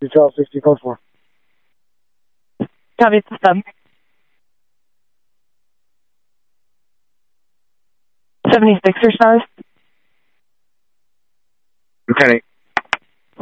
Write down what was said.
Charles 60, code 4. Copy, system. 76er stars. Lieutenant,